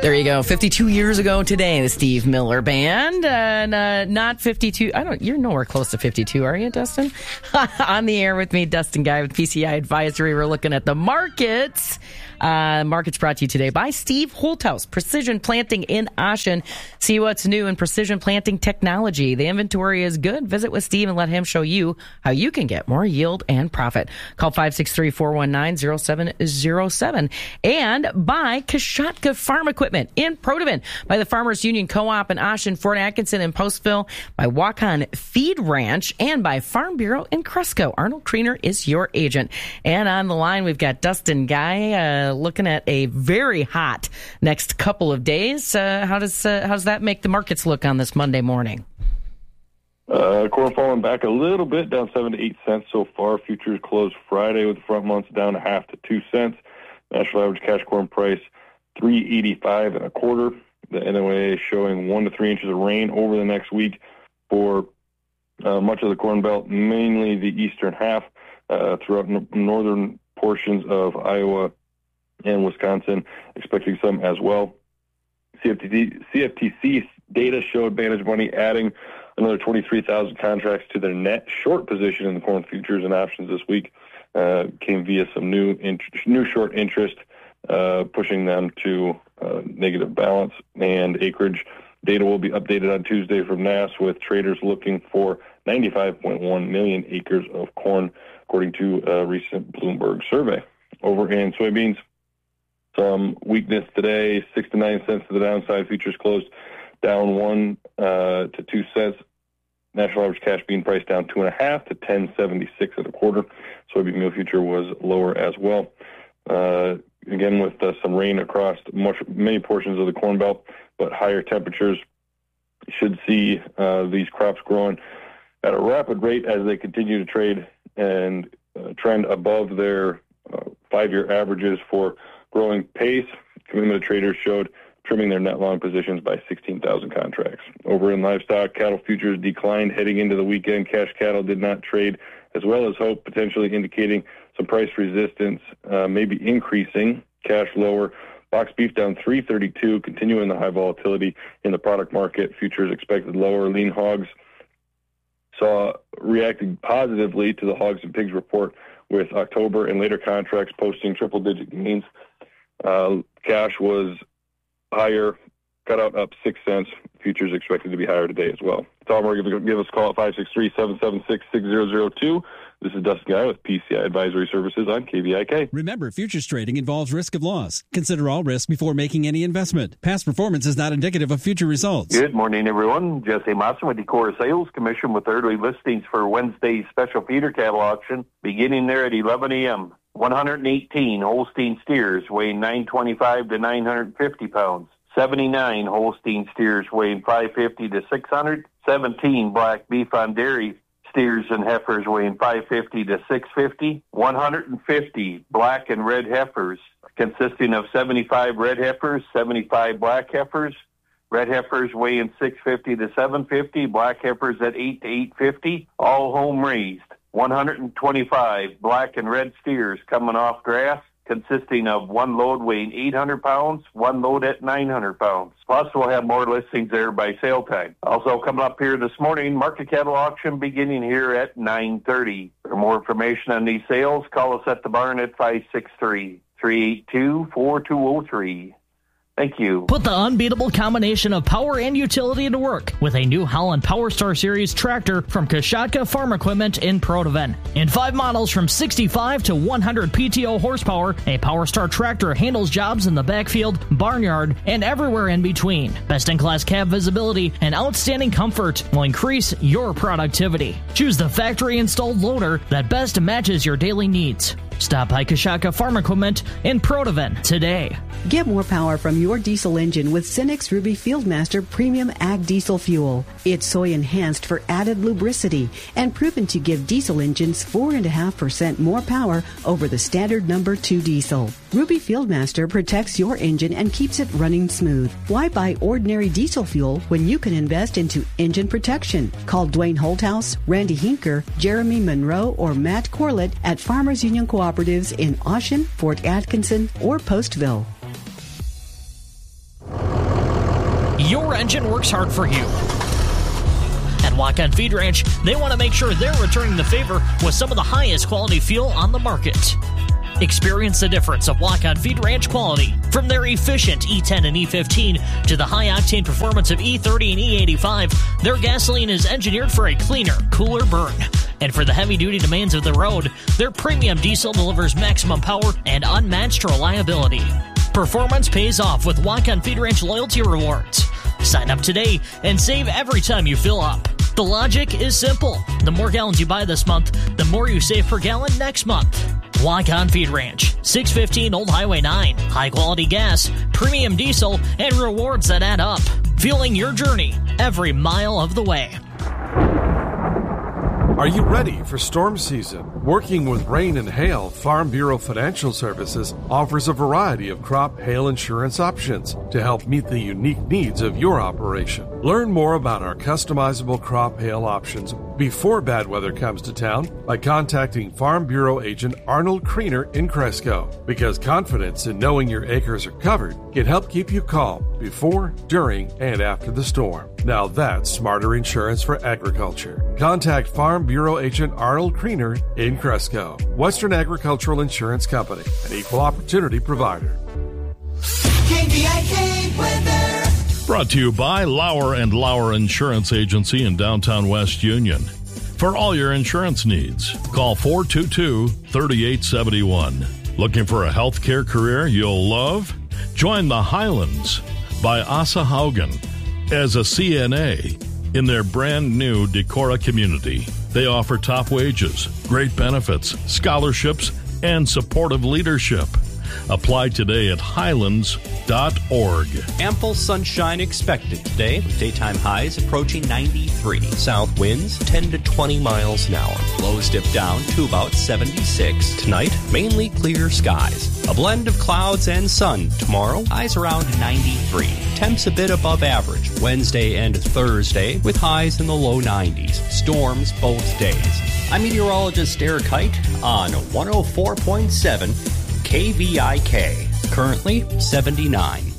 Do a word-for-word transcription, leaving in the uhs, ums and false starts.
There you go. fifty-two years ago today, the Steve Miller Band. And uh, not fifty-two. I don't. You're nowhere close to fifty-two, are you, Dustin? On the air with me, Dustin Guy with P C I Advisory. We're looking at the markets. Uh, markets brought to you today by Steve Holthaus, Precision Planting in Ossian. See what's new in precision planting technology. The inventory is good. Visit with Steve and let him show you how you can get more yield and profit. Call five six three, four one nine, zero seven zero seven. And by Kashatka Farm Equipment in Protivin, by the Farmers Union Co-op in Ossian, Fort Atkinson and Postville, by Waukon Feed Ranch, and by Farm Bureau in Cresco. Arnold Kriener is your agent. And on the line, we've got Dustin Guy, uh, looking at a very hot next couple of days. Uh, how does uh, how does that make the markets look on this Monday morning? Uh, corn falling back a little bit, down seven to eight cents so far. Futures closed Friday with the front months down a half to two cents. National average cash corn price three eighty-five and a quarter. The N O A is showing one to three inches of rain over the next week for uh, much of the Corn Belt, mainly the eastern half, uh, throughout n- northern portions of Iowa and Wisconsin, expecting some as well. C F T C, C F T C data showed Vantage Money adding another twenty-three thousand contracts to their net short position in the corn futures and options this week. Uh, came via some new int- new short interest, uh, pushing them to uh, negative balance. And acreage data will be updated on Tuesday from N A S, with traders looking for ninety-five point one million acres of corn, according to a recent Bloomberg survey. Over in soybeans, some weakness today, six to nine cents to the downside. Futures closed down one uh, to two cents. National average cash bean price down two and a half to ten seventy six and a quarter. Soybean meal future was lower as well. Uh, again, with uh, some rain across much many portions of the Corn Belt, but higher temperatures should see uh, these crops growing at a rapid rate as they continue to trade and uh, trend above their uh, five-year averages for growing pace. Commitment of traders showed trimming their net long positions by sixteen thousand contracts. Over in livestock, cattle futures declined heading into the weekend. Cash cattle did not trade as well as hope, potentially indicating some price resistance, uh, maybe increasing. Cash lower. Box beef down three thirty-two, continuing the high volatility in the product market. Futures expected lower. Lean hogs saw reacting positively to the hogs and pigs report, with October and later contracts posting triple-digit gains. Uh, cash was higher, cut out up six cents. Futures expected to be higher today as well. Tom, we're going to give us a call at five six three, seven seven six, six zero zero two. This is Dustin Guy with P C I Advisory Services on K V I K. Remember, futures trading involves risk of loss. Consider all risk before making any investment. Past performance is not indicative of future results. Good morning, everyone. Jesse Mawson with Decorah Sales Commission with early listings for Wednesday's special feeder cattle auction, beginning there at eleven a.m. one hundred eighteen Holstein steers weighing nine twenty-five to nine fifty pounds. seventy-nine Holstein steers weighing five fifty to six hundred. seventeen black beef on dairy steers and heifers weighing five fifty to six fifty. one hundred fifty black and red heifers, consisting of seventy-five red heifers, seventy-five black heifers. Red heifers weighing six fifty to seven fifty. Black heifers at eight to eight fifty. All home raised. one hundred twenty-five black and red steers coming off grass, consisting of one load weighing eight hundred pounds, one load at nine hundred pounds. Plus, we'll have more listings there by sale time. Also coming up here this morning, market cattle auction beginning here at nine thirty. For more information on these sales, call us at the barn at five six three, three eight two, four two zero three. Thank you. Put the unbeatable combination of power and utility to work with a New Holland PowerStar Series tractor from Kashatka Farm Equipment in Protivin. In five models from sixty-five to one hundred P T O horsepower, a PowerStar tractor handles jobs in the backfield, barnyard, and everywhere in between. Best-in-class cab visibility and outstanding comfort will increase your productivity. Choose the factory-installed loader that best matches your daily needs. Stop by Kashatka Farm Equipment in Protivin today. Get more power from your diesel engine with Cenex Ruby Fieldmaster Premium Ag Diesel Fuel. It's soy enhanced for added lubricity and proven to give diesel engines four point five percent more power over the standard number two diesel. Ruby Fieldmaster protects your engine and keeps it running smooth. Why buy ordinary diesel fuel when you can invest into engine protection? Call Dwayne Holthaus, Randy Hinker, Jeremy Monroe, or Matt Corlett at Farmers Union Cooperatives in Ossian, Fort Atkinson, or Postville. your engine works hard for you. At Walk-On Feed Ranch, they want to make sure they're returning the favor with some of the highest quality fuel on the market. Experience the difference of Walk-On Feed Ranch quality. From their efficient E ten and E fifteen to the high-octane performance of E thirty and E eighty-five, their gasoline is engineered for a cleaner, cooler burn. And for the heavy-duty demands of the road, their premium diesel delivers maximum power and unmatched reliability. Performance pays off with Walk-On Feed Ranch loyalty rewards. Sign up today and save every time you fill up. The logic is simple. The more gallons you buy this month, the more you save per gallon next month. Walk-On Feed Ranch, six fifteen Old Highway nine. High-quality gas, premium diesel, and rewards that add up. Fueling your journey every mile of the way. Are you ready for storm season? Working with rain and hail, Farm Bureau Financial Services offers a variety of crop hail insurance options to help meet the unique needs of your operation. Learn more about our customizable crop hail options before bad weather comes to town by contacting Farm Bureau agent Arnold Kriener in Cresco, because confidence in knowing your acres are covered can help keep you calm before, during, and after the storm. Now that's smarter insurance for agriculture. Contact Farm Bureau agent Arnold Kriener in Cresco. Western Agricultural Insurance Company, an equal opportunity provider. K V I K weather. Brought to you by Lauer and Lauer Insurance Agency in downtown West Union. For all your insurance needs, call four two two, three eight seven one. Looking for a healthcare career you'll love? Join the Highlands by Asa Haugen as a C N A in their brand new Decorah community. They offer top wages, great benefits, scholarships, and supportive leadership. Apply today at highlands dot org. Ample sunshine expected today, with daytime highs approaching ninety-three. South winds ten to twenty miles an hour. Lows dip down to about seventy-six. Tonight, mainly clear skies. A blend of clouds and sun. Tomorrow, highs around ninety-three. Temps a bit above average Wednesday and Thursday, with highs in the low nineties. Storms both days. I'm meteorologist Eric Height on one oh four point seven K V I K. Currently seventy-nine.